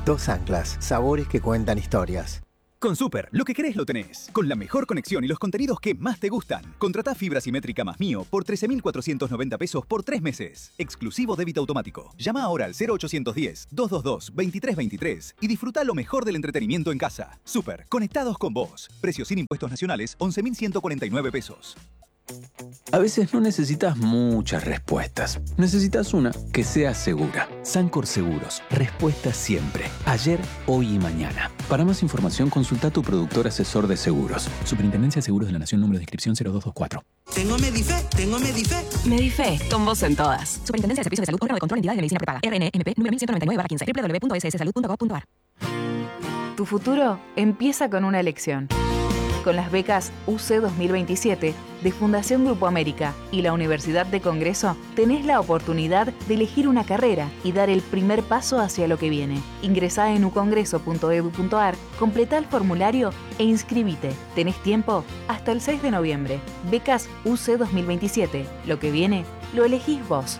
Dos anclas, sabores que cuentan historias. Con Super, lo que querés lo tenés. Con la mejor conexión y los contenidos que más te gustan. Contratá fibra simétrica más Mío por 13.490 pesos por 3 meses. Exclusivo débito automático. Llama ahora al 0810-222-2323 y disfruta lo mejor del entretenimiento en casa. Super, conectados con vos. Precio sin impuestos nacionales, 11.149 pesos. A veces no necesitas muchas respuestas. Necesitas una que sea segura. Sancor Seguros. Respuesta siempre. Ayer, hoy y mañana. Para más información, consulta a tu productor asesor de seguros. Superintendencia de Seguros de la Nación, número de inscripción 0224. Tengo Medife. Medife, con vos en todas. Superintendencia de Servicios de Salud, órgano de control, entidad de medicina prepaga. RNMP, número 1199/15. www.sssalud.gov.ar. Tu futuro empieza con una elección. Con las becas UC 2027 de Fundación Grupo América y la Universidad de Congreso, tenés la oportunidad de elegir una carrera y dar el primer paso hacia lo que viene. Ingresá en ucongreso.edu.ar, completá el formulario e inscribite. Tenés tiempo hasta el 6 de noviembre. Becas UC 2027. Lo que viene, lo elegís vos.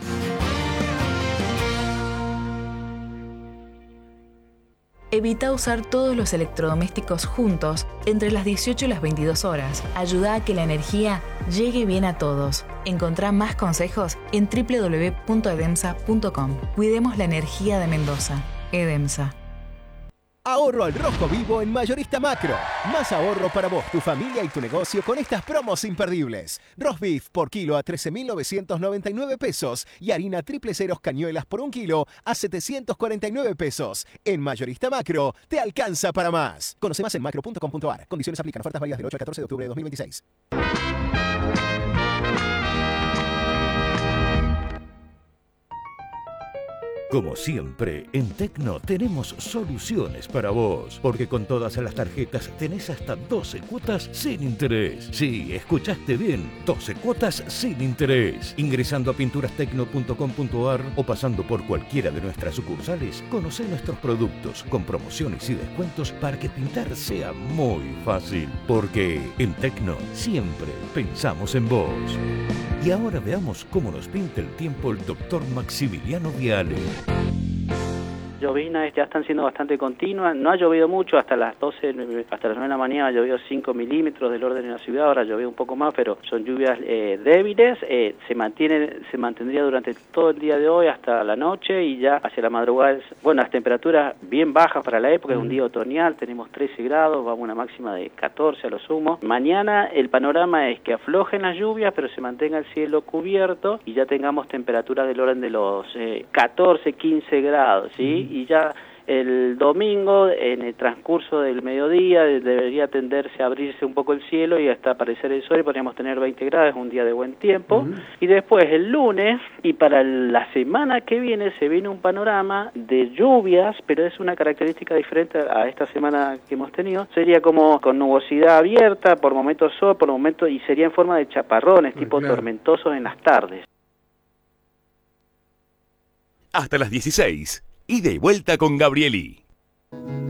Evita usar todos los electrodomésticos juntos entre las 18 y las 22 horas. Ayuda a que la energía llegue bien a todos. Encontrá más consejos en www.edemsa.com. Cuidemos la energía de Mendoza. Edemsa. Ahorro al rojo vivo en Mayorista Macro. Más ahorro para vos, tu familia y tu negocio con estas promos imperdibles. Roast beef por kilo a 13.999 pesos y harina triple ceros cañuelas por 1 kilo a 749 pesos. En Mayorista Macro te alcanza para más. Conoce más en macro.com.ar. Condiciones aplican. Ofertas válidas del 8 al 14 de octubre de 2026. Como siempre, en Tecno tenemos soluciones para vos, porque con todas las tarjetas tenés hasta 12 cuotas sin interés. Sí, escuchaste bien, 12 cuotas sin interés. Ingresando a pinturastecno.com.ar o pasando por cualquiera de nuestras sucursales, conocé nuestros productos con promociones y descuentos para que pintar sea muy fácil. Porque en Tecno siempre pensamos en vos. Y ahora veamos cómo nos pinta el tiempo el doctor Maximiliano Viale. Llovinas ya están siendo bastante continuas, no ha llovido mucho, hasta las 12, hasta las 9 de la mañana ha llovido 5 milímetros del orden de la ciudad, ahora ha llovido un poco más, pero son lluvias débiles, se mantendría durante todo el día de hoy hasta la noche y ya hacia la madrugada, bueno, las temperaturas bien bajas para la época, es un día otoñal, tenemos 13 grados, vamos a una máxima de 14 a lo sumo. Mañana el panorama es que aflojen las lluvias, pero se mantenga el cielo cubierto y ya tengamos temperaturas del orden de los 14, 15 grados, ¿sí? Y ya el domingo, en el transcurso del mediodía, debería tenderse a abrirse un poco el cielo y hasta aparecer el sol y podríamos tener 20 grados, un día de buen tiempo. Y después el lunes, y para la semana que viene, se viene un panorama de lluvias, pero es una característica diferente a esta semana que hemos tenido. Sería como con nubosidad abierta, por momentos sol, por momentos, y sería en forma de chaparrones, tipo tormentosos en las tardes. Hasta las 16. Ida y vuelta con Gabrieli.